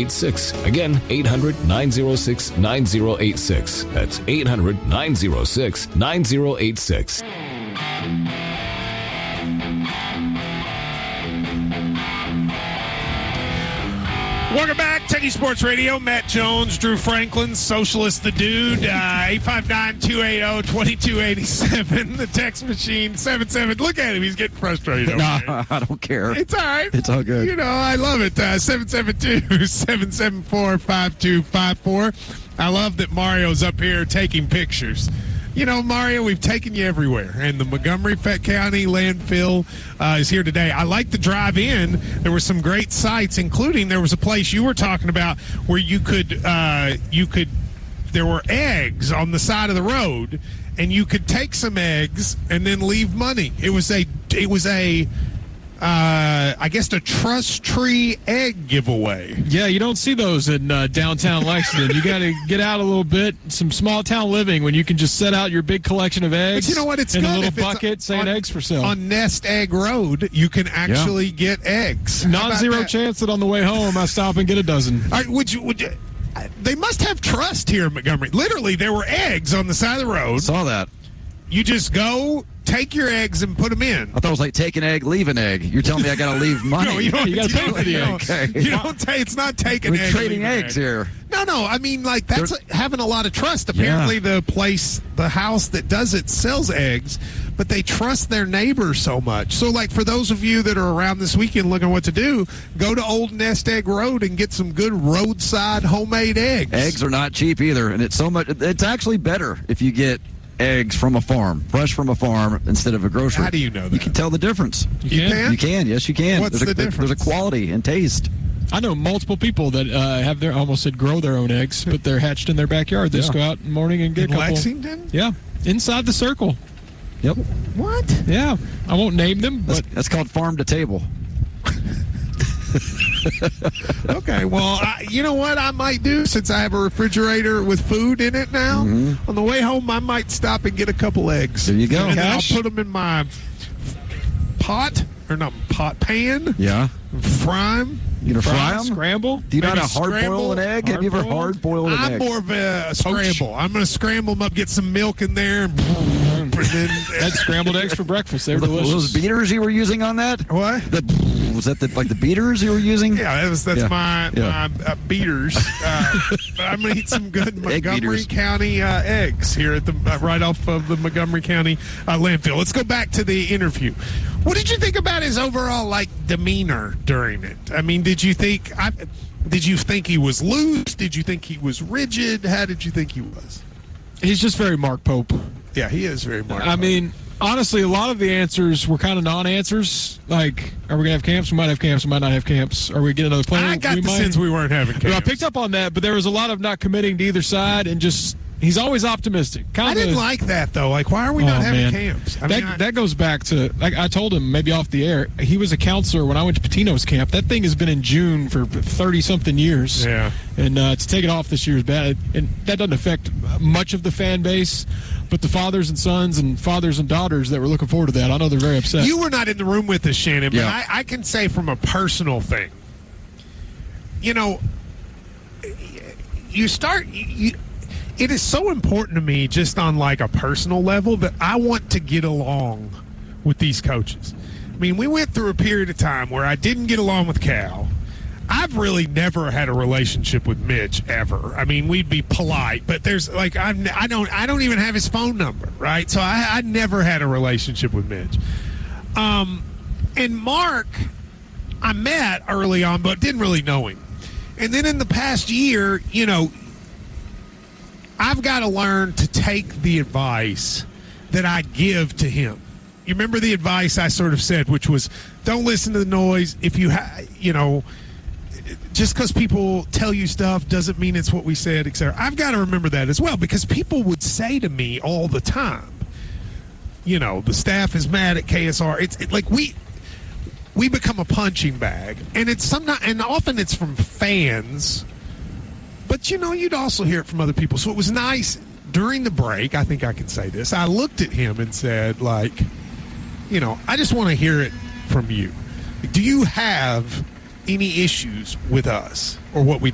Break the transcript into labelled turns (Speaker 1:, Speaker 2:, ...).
Speaker 1: 9086. Again, 800-906-9086. That's 800-906-9086.
Speaker 2: Welcome back, Techie Sports Radio. Matt Jones, Drew Franklin, Socialist the Dude, 859-280-2287. The text machine, 77. Look at him. He's getting frustrated over there.
Speaker 3: I don't care.
Speaker 2: It's all right.
Speaker 3: It's all good.
Speaker 2: You know, I love it. 772-774-5254. I love that Mario's up here taking pictures. You know, Mario, we've taken you everywhere, and the Montgomery County landfill is here today. I like the drive in. There were some great sites, including there was a place you were talking about where you could there were eggs on the side of the road, and you could take some eggs and then leave money. It was a I guess a trust tree egg giveaway.
Speaker 4: Yeah, you don't see those in downtown Lexington. You got to get out a little bit. Some small town living when you can just set out your big collection of eggs.
Speaker 2: But you know what? It's
Speaker 4: in
Speaker 2: good.
Speaker 4: a little
Speaker 2: If
Speaker 4: bucket saying eggs for sale.
Speaker 2: On Nest Egg Road, you can actually get eggs.
Speaker 4: Non-zero chance that on the way home I stop and get a dozen.
Speaker 2: All right, would you? They must have trust here in Montgomery. Literally, there were eggs on the side of the road.
Speaker 3: Saw that.
Speaker 2: You just go, take your eggs, and put them in.
Speaker 3: I thought it was like take an egg, leave an egg. You're telling me I got to leave money?
Speaker 2: No, you got to
Speaker 4: pay for the egg.
Speaker 3: Okay.
Speaker 2: You don't it's not taking
Speaker 3: We're
Speaker 2: eggs.
Speaker 3: trading eggs here.
Speaker 2: No. I mean, like, that's having a lot of trust. Apparently, the house that does it sells eggs, but they trust their neighbors so much. So, like, for those of you that are around this weekend looking what to do, go to Old Nest Egg Road and get some good roadside homemade eggs.
Speaker 3: Eggs are not cheap either, and it's actually better if you get eggs from a farm, fresh from a farm, instead of a grocery.
Speaker 2: How do you know that?
Speaker 3: You can tell the difference.
Speaker 2: You can?
Speaker 3: You can, yes, you can.
Speaker 2: What's the difference?
Speaker 3: There's a quality and taste.
Speaker 4: I know multiple people that have I almost said grow their own eggs, but they're hatched in their backyard. They just go out in the morning and get a couple.
Speaker 2: Lexington?
Speaker 4: Yeah, inside the circle.
Speaker 3: Yep.
Speaker 2: What?
Speaker 4: Yeah, I won't name them, but
Speaker 3: that's called farm to table.
Speaker 2: Okay, well, you know what I might do since I have a refrigerator with food in it now? Mm-hmm. On the way home, I might stop and get a couple eggs.
Speaker 3: There you go.
Speaker 2: And then I'll put them in my pan.
Speaker 4: Yeah.
Speaker 2: Fry them.
Speaker 3: You know, fry them?
Speaker 4: Scramble?
Speaker 3: Do you know how to hard-boil an egg? Have you ever hard-boiled an egg?
Speaker 2: I'm more of a scramble. I'm going to scramble them up, get some milk in there, and then
Speaker 4: had scrambled eggs for breakfast. They were delicious.
Speaker 3: Those beaters you were using on that?
Speaker 2: What?
Speaker 3: Was that the beaters you were using?
Speaker 2: Yeah, that's my beaters. But I'm going to eat some good Montgomery County eggs here at the right off of the Montgomery County landfill. Let's go back to the interview. What did you think about his overall demeanor during it? I mean, did you think he was loose? Did you think he was rigid? How did you think he was?
Speaker 4: He's just very Mark Pope.
Speaker 2: Yeah, he is very Mark Pope.
Speaker 4: I mean, honestly, a lot of the answers were kind of non-answers. Like, are we going to have camps? We might have camps. We might not have camps. Are we getting another plane?
Speaker 2: I got the sense we weren't having camps.
Speaker 4: I picked up on that, but there was a lot of not committing to either side and just – he's always optimistic.
Speaker 2: I didn't like that, though. Like, why are we not having camps?
Speaker 4: That goes back to, like I told him maybe off the air, he was a counselor when I went to Patino's camp. That thing has been in June for 30-something years.
Speaker 2: Yeah.
Speaker 4: And to take it off this year is bad. And that doesn't affect much of the fan base, but the fathers and sons and fathers and daughters that were looking forward to that, I know they're very upset.
Speaker 2: You were not in the room with us, Shannon, but I can say from a personal thing, you know, it is so important to me just on like a personal level that I want to get along with these coaches. I mean, we went through a period of time where I didn't get along with Cal. I've really never had a relationship with Mitch ever. I mean, we'd be polite, but there's like I don't even have his phone number, right? So I never had a relationship with Mitch. And Mark, I met early on, but didn't really know him. And then in the past year, you know, I've got to learn to take the advice that I give to him. You remember the advice I sort of said, which was, don't listen to the noise. If you just because people tell you stuff doesn't mean it's what we said, etc. I've got to remember that as well, because people would say to me all the time, you know, the staff is mad at KSR. It's like we become a punching bag, and often it's from fans. But, you know, you'd also hear it from other people. So it was nice during the break, I think I can say this, I looked at him and said, like, you know, I just want to hear it from you. Do you have any issues with us or what we